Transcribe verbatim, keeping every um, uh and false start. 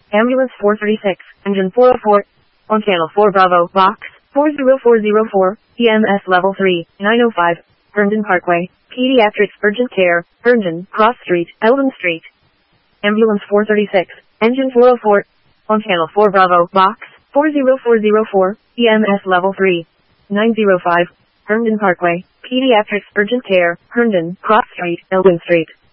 Ambulance four thirty-six, engine four oh four. On channel four Bravo, box four zero four zero four, E M S level three, nine oh five, Herndon Parkway, Pediatrics Urgent Care, Herndon, Cross Street, Eldon Street. Ambulance four thirty-six, engine four oh four. On channel four Bravo, box four zero four zero four, E M S level three, nine oh five, Herndon Parkway, Pediatrics Urgent Care, Herndon, Cross Street, Eldon Street.